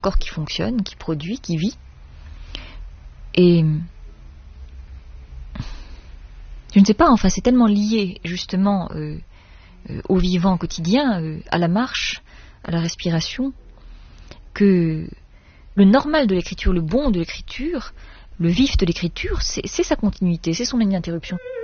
corps qui fonctionne, qui produit, qui vit. Et je ne sais pas, enfin c'est tellement lié justement au vivant quotidien, à la marche, à la respiration, que le normal de l'écriture, le bon de l'écriture, le vif de l'écriture, c'est sa continuité, c'est son ininterruption.